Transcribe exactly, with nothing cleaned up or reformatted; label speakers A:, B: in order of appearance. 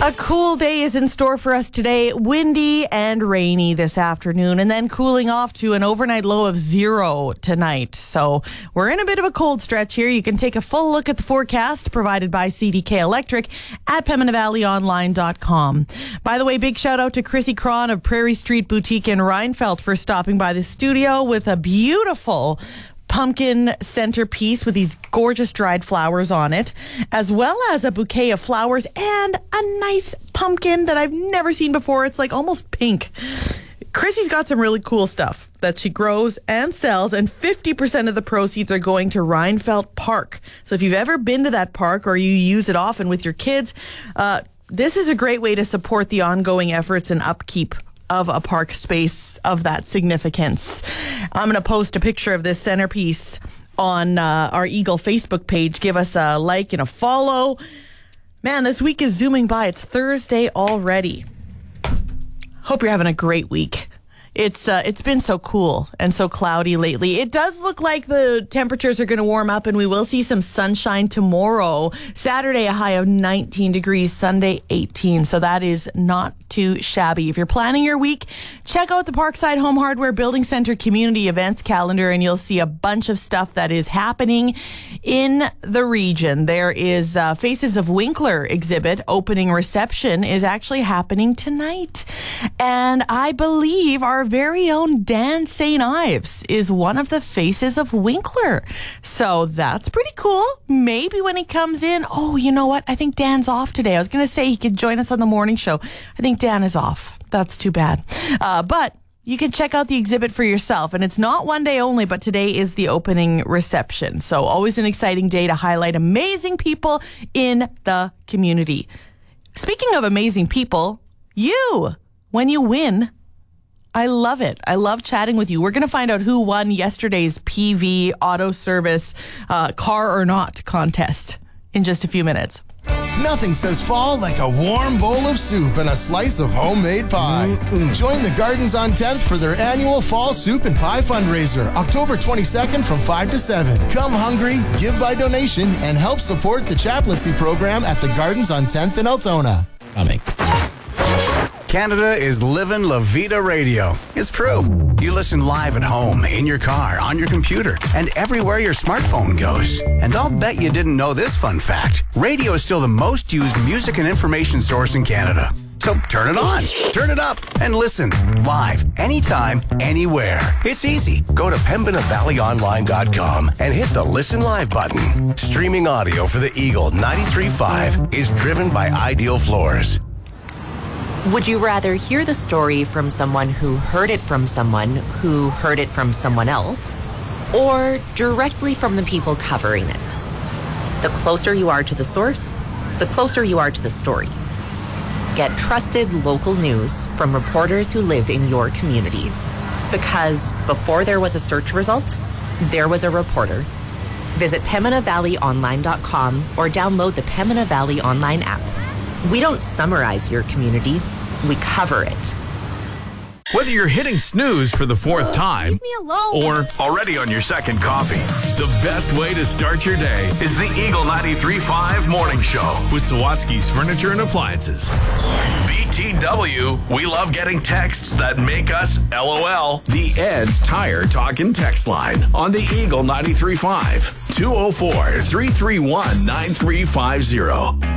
A: A cool day is in store for us today. Windy and rainy this afternoon, and then cooling off to an overnight low of zero tonight. So we're in a bit of a cold stretch here. You can take a full look at the forecast provided by C D K Electric at Pembina Valley Online dot com. By the way, big shout out to Chrissy Cron of Prairie Street Boutique in Rheinfeldt for stopping by the studio with a beautiful pumpkin centerpiece with these gorgeous dried flowers on it, as well as a bouquet of flowers and a nice pumpkin that I've never seen before. It's like almost pink. Chrissy's got some really cool stuff that she grows and sells, and fifty percent of the proceeds are going to Rheinfeldt Park. So if you've ever been to that park or you use it often with your kids, uh, this is a great way to support the ongoing efforts and upkeep of a park space of that significance. I'm going to post a picture of this centerpiece on uh, our Eagle Facebook page. Give us a like and a follow. Man, this week is zooming by. It's Thursday already. Hope you're having a great week. It's uh, it's been so cool and so cloudy lately. It does look like the temperatures are going to warm up and we will see some sunshine tomorrow. Saturday, a high of nineteen degrees. Sunday, eighteen. So that is not too shabby. If you're planning your week, check out the Parkside Home Hardware Building Center community events calendar and you'll see a bunch of stuff that is happening in the region. There is uh, Faces of Winkler exhibit opening reception is actually happening tonight. And I believe our very own Dan Saint Ives is one of the faces of Winkler. So that's pretty cool. Maybe when he comes in, oh, you know what? I think Dan's off today. I was going to say he could join us on the morning show. I think Dan is off. That's too bad. Uh, but you can check out the exhibit for yourself. And it's not one day only, but today is the opening reception. So always an exciting day to highlight amazing people in the community. Speaking of amazing people, you, when you win, I love it. I love chatting with you. We're going to find out who won yesterday's P V Auto Service uh, Car or Not contest in just a few minutes.
B: Nothing says fall like a warm bowl of soup and a slice of homemade pie. Mm-mm. Join the Gardens on tenth for their annual Fall Soup and Pie fundraiser, October twenty-second from five to seven. Come hungry, give by donation, and help support the chaplaincy program at the Gardens on tenth in Altona.
C: Coming.
D: Canada is living La Vida Radio. It's true. You listen live at home, in your car, on your computer, and everywhere your smartphone goes. And I'll bet you didn't know this fun fact. Radio is still the most used music and information source in Canada. So turn it on, turn it up, and listen live, anytime, anywhere. It's easy. Go to Pembina Valley Online dot com and hit the Listen Live button. Streaming audio for the Eagle ninety-three point five is driven by Ideal Floors.
E: Would you rather hear the story from someone who heard it from someone who heard it from someone else, or directly from the people covering it? The closer you are to the source, the closer you are to the story. Get trusted local news from reporters who live in your community. Because before there was a search result, there was a reporter. Visit Pembina Valley Online dot com or download the Pembina Valley Online app. We don't summarize your community, we cover it.
F: Whether you're hitting snooze for the fourth time
G: Leave me alone.
F: or already on your second coffee, the best way to start your day is the Eagle ninety-three point five Morning Show with Sawatsky's Furniture and Appliances. B T W, we love getting texts that make us LOL. The Ed's Tire Talk and Text Line on the Eagle ninety-three point five, two oh four, three three one, nine three five zero.